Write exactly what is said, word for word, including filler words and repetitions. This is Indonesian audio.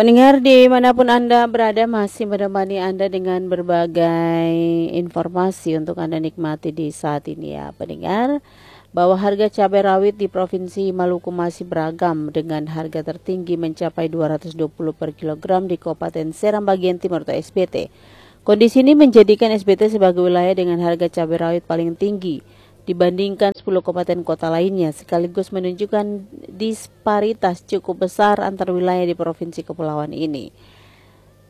Pendengar dimanapun Anda berada, masih menemani Anda dengan berbagai informasi untuk Anda nikmati di saat ini ya pendengar. Bahwa harga cabai rawit di Provinsi Maluku masih beragam dengan harga tertinggi mencapai dua ratus dua puluh per kilogram di Kabupaten Seram bagian timur atau S B T. Kondisi ini menjadikan S B T sebagai wilayah dengan harga cabai rawit paling tinggi dibandingkan sepuluh kabupaten kota lainnya, sekaligus menunjukkan disparitas cukup besar antar wilayah di Provinsi Kepulauan ini.